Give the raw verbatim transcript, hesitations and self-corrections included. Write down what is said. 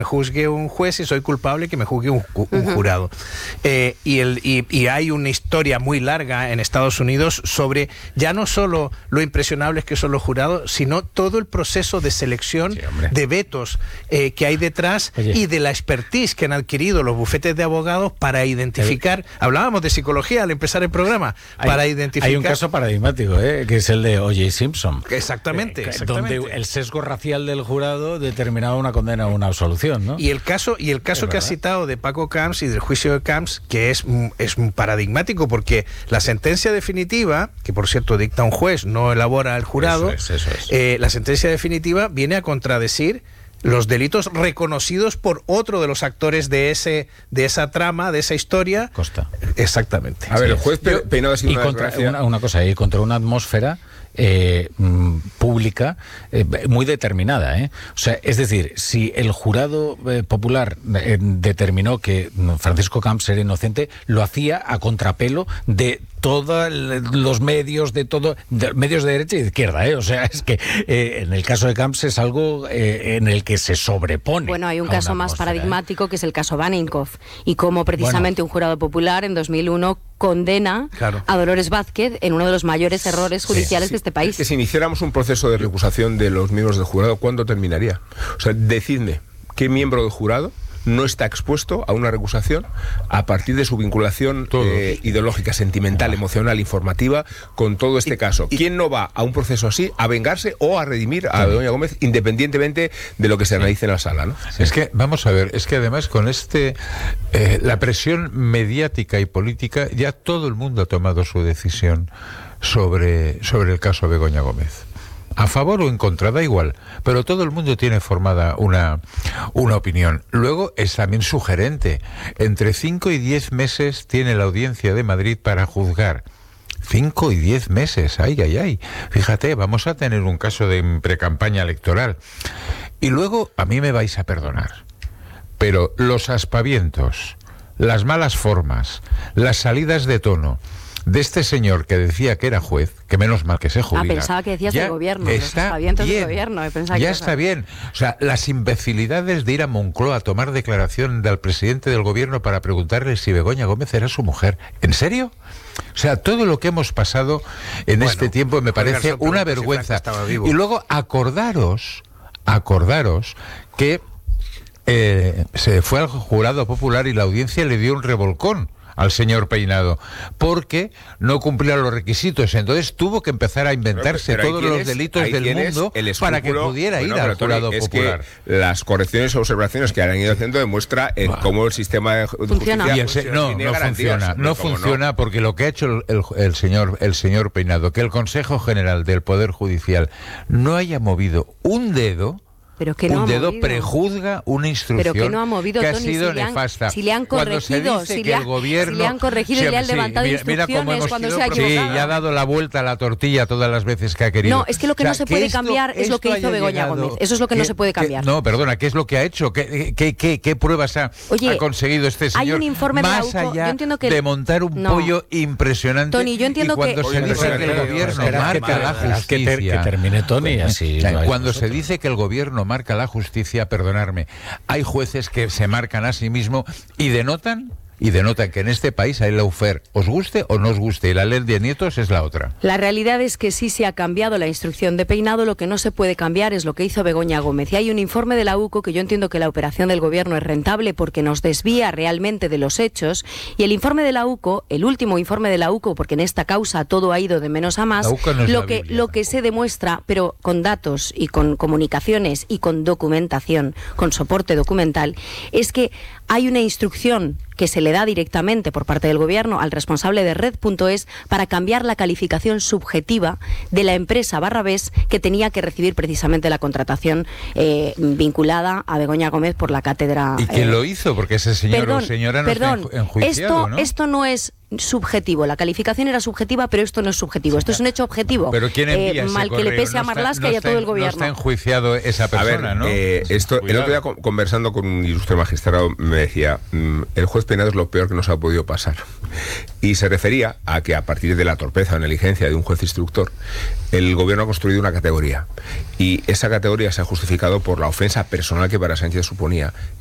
me juzgue un juez y soy culpable que me juzgue un, un uh-huh. jurado. Eh, y, el, y, y hay una historia muy larga en Estados Unidos sobre ya no solo lo impresionables que son los jurados, sino todo el proceso de selección, sí, de vetos eh, que hay detrás. Oye. Y de la expertise que han adquirido los bufetes de abogados para identificar, hay, hablábamos de psicología al empezar el programa, hay, para identificar... Hay un caso paradigmático, ¿eh? Que es el de O J Simpson. Exactamente, eh, exactamente. Donde el sesgo racial del jurado determinaba una condena o una absolución. ¿No? Y el caso, y el caso que has citado de Paco Camps y del juicio de Camps, que es, es paradigmático, porque la sentencia definitiva, que por cierto dicta un juez, no elabora el jurado, eso es, eso es. Eh, la sentencia definitiva viene a contradecir los delitos reconocidos por otro de los actores de ese de esa trama, de esa historia. Costa. Exactamente. A ver, sí. el juez Yo, Peinado y una, contra, una, una cosa, y contra una atmósfera Eh, pública eh, muy determinada, ¿eh? O sea, es decir, si el jurado eh, popular eh, determinó que Francisco Camps era inocente, lo hacía a contrapelo de todos los medios, de todo, de medios de derecha y de izquierda, ¿eh? O sea, es que eh, en el caso de Camps es algo eh, en el que se sobrepone. Bueno, hay un caso más paradigmático, ¿eh? Que es el caso Baninkoff, y cómo precisamente bueno. un jurado popular en dos mil uno condena claro. a Dolores Vázquez en uno de los mayores errores judiciales sí, sí. de este país. Es que si iniciáramos un proceso de recusación de los miembros del jurado, ¿cuándo terminaría? O sea, decidme, ¿qué miembro del jurado no está expuesto a una recusación a partir de su vinculación eh, ideológica, sentimental, emocional, informativa con todo este y, caso? Y, ¿Quién no va a un proceso así a vengarse o a redimir a Begoña Gómez independientemente de lo que se analice en la sala, ¿no? Es que, vamos a ver, es que además con este eh, la presión mediática y política, ya todo el mundo ha tomado su decisión sobre, sobre el caso Begoña Gómez. A favor o en contra, da igual, pero todo el mundo tiene formada una, una opinión. Luego es también sugerente. Entre cinco y diez meses tiene la Audiencia de Madrid para juzgar. Cinco y diez meses, ay, ay, ay. Fíjate, vamos a tener un caso de precampaña electoral. Y luego, a mí me vais a perdonar, pero los aspavientos, las malas formas, las salidas de tono de este señor que decía que era juez, que menos mal que se jubila. Ah, pensaba que decías del gobierno, está los bien. Del gobierno. Ya que está bien. O sea, las imbecilidades de ir a Moncloa a tomar declaración del presidente del gobierno para preguntarle si Begoña Gómez era su mujer. ¿En serio? O sea, todo lo que hemos pasado en bueno, este tiempo me parece una vergüenza. Y luego acordaros, acordaros que eh, se fue al jurado popular y la audiencia le dio un revolcón al señor Peinado, porque no cumplía los requisitos. Entonces tuvo que empezar a inventarse pero, pero todos los delitos del mundo para que pudiera bueno, ir al jurado es popular. Que las correcciones o observaciones que han ido haciendo demuestra el, cómo el sistema de funciona. justicia el, no, no funciona, no funciona no. porque lo que ha hecho el, el, el señor el señor Peinado, que el Consejo General del Poder Judicial no haya movido un dedo. Pero que no un dedo ha movido. prejuzga una instrucción pero que, no ha movido, que Tony, ha sido si le han, nefasta. Si le han corregido, si le, ha, gobierno, si le han corregido sí, y le han sí, levantado mira, instrucciones mira cómo hemos cuando sido, se ha equivocado. Sí, y ha dado la vuelta a la tortilla todas las veces que ha querido. No, es que lo que o sea, no se que puede esto, cambiar es lo que hizo Begoña llegado, Gómez. Eso es lo que, que no se puede cambiar. Que, no, perdona, ¿qué es lo que ha hecho? ¿Qué, qué, qué, qué pruebas ha, Oye, ha conseguido este señor? Hay un informe más de la U C O, allá yo entiendo que de montar un no. pollo impresionante. Tony, yo entiendo y cuando que se dice que el gobierno marca la justicia, que termine Tony así. Cuando se dice que el gobierno marca la justicia, perdonarme, hay jueces que se marcan a sí mismos y denotan y denotan que en este país hay lawfare, os guste o no os guste, y la ley de nietos es la otra. La realidad es que sí se ha cambiado la instrucción de Peinado, lo que no se puede cambiar es lo que hizo Begoña Gómez. Y hay un informe de la U C O que yo entiendo que la operación del gobierno es rentable porque nos desvía realmente de los hechos, y el informe de la U C O, el último informe de la U C O, porque en esta causa todo ha ido de menos a más, no lo que, Biblia, lo que se demuestra, pero con datos y con comunicaciones y con documentación, con soporte documental, es que hay una instrucción que se le da directamente por parte del gobierno al responsable de Red punto es para cambiar la calificación subjetiva de la empresa Barrabés que tenía que recibir precisamente la contratación eh, vinculada a Begoña Gómez por la cátedra. ¿Y quién eh, lo hizo? Porque ese señor perdón, o señora no perdón, está enjuiciado, esto, ¿no? Esto no es subjetivo. La calificación era subjetiva, pero esto no es subjetivo. Esto es un hecho objetivo. Pero ¿quién envía eh, ese mal correo? que le pese no a Marlaska está, no y a todo está, el gobierno. No está enjuiciado esa persona, a ver, ¿no? Eh, esto, el otro día conversando con un ilustre magistrado me decía, mmm, el juez Peinado es lo peor que nos ha podido pasar. Y se refería a que a partir de la torpeza o negligencia de un juez instructor, el gobierno ha construido una categoría. Y esa categoría se ha justificado por la ofensa personal que para Sánchez suponía